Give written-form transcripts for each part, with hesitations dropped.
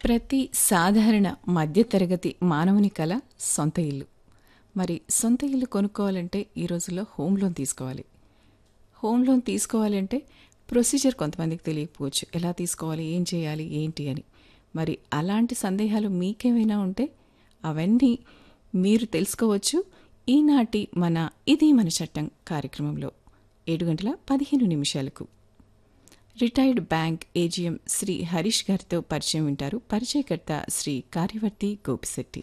ప్రతి సాధారణ మధ్యతరగతి మానవుని కల సొంత ఇల్లు. మరి సొంత ఇల్లు కొనుక్కోవాలంటే ఈ రోజుల్లో హోమ్ లోన్ తీసుకోవాలి. హోమ్ లోన్ తీసుకోవాలంటే ప్రొసీజర్ కొంతమందికి తెలియకపోవచ్చు. ఎలా తీసుకోవాలి, ఏం చేయాలి, ఏంటి అని. మరి అలాంటి సందేహాలు మీకేమైనా ఉంటే అవన్నీ మీరు తెలుసుకోవచ్చు ఈనాటి మన ఇది మన చట్టం కార్యక్రమంలో 7:15 retired bank AGM Shri Harish గారితో పరిచయం వింటారు. పరిచయకర్త శ్రీ కార్యవర్తి గోపిశెట్టి.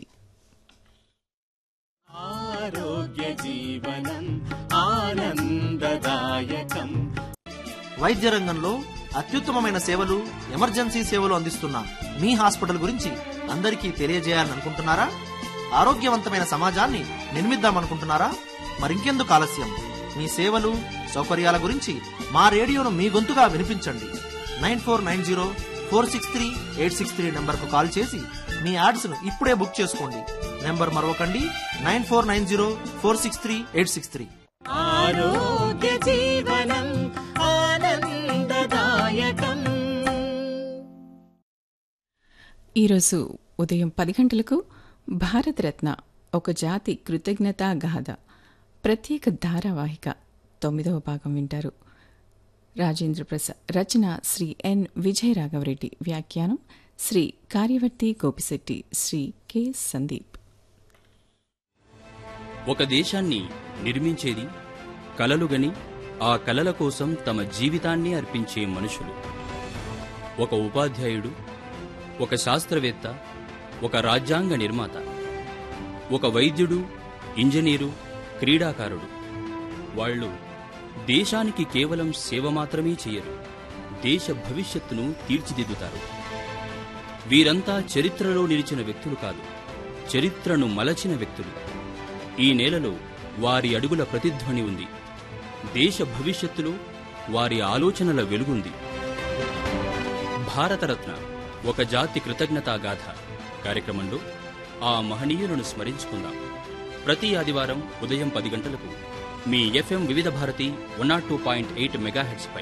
ఆరోగ్య జీవనం ఆనందదాయకం. వైద్య రంగంలో అత్యుత్తమమైన సేవలు, ఎమర్జెన్సీ సేవలు అందిస్తున్న మీ హాస్పిటల్ గురించి అందరికీ తెలియజేయాలనుకుంటున్నారా? ఆరోగ్యవంతమైన సమాజాన్ని నిర్మిద్దామనుకుంటున్నారా? మరింకెందుకు ఆలస్యం? మీ సేవలు, సౌకర్యాల గురించి మా రేడియోను మీ గొంతుగా వినిపించండి. 9490463863 నంబర్కు కాల్ చేసి మీ యాడ్స్ను ఇప్పుడే బుక్ చేసుకోండి. నెంబర్ మరొకండి, 9490463863. ఆరోగ్య జీవనం ఆనందదాయకం. ఈరోజు ఉదయం 10 గంటలకు భారతరత్న ఒక జాతి కృతజ్ఞతా గాథ ప్రత్యేక ధారావాహిక 9వ భాగం వింటారు. రాజేంద్ర ప్రసాద్ రచన శ్రీ ఎన్ విజయరాఘవరెడ్డి, వ్యాఖ్యానం శ్రీ కార్యవర్తి గోపిశెట్టి, శ్రీ కె సందీప్. ఒక దేశాన్ని నిర్మించేది కలలుగని ఆ కలల కోసం తమ జీవితాన్ని అర్పించే మనుషులు. ఒక ఉపాధ్యాయుడు, ఒక శాస్త్రవేత్త, ఒక రాజ్యాంగ నిర్మాత, ఒక వైద్యుడు, ఇంజనీరు, క్రీడాకారుడు. వాళ్ళు దేశానికి కేవలం సేవ మాత్రమే చేయరు, దేశ భవిష్యత్తును తీర్చిదిద్దుతారు. వీరంతా చరిత్రలో నిలిచిన వ్యక్తులు కాదు, చరిత్రను మలచిన వ్యక్తులు. ఈ నేలలో వారి అడుగుల ప్రతిధ్వని ఉంది. దేశ భవిష్యత్తులో వారి ఆలోచనల వెలుగుంది. భారతరత్న ఒక జాతి కృతజ్ఞతా గాథ కార్యక్రమంలో ఆ మహనీయులను స్మరించుకుందాం. ప్రతి ఆదివారం ఉదయం 10 గంటలకు మీ FM వివిధ భారతి 102.8 మెగాహెర్ట్జ్ పై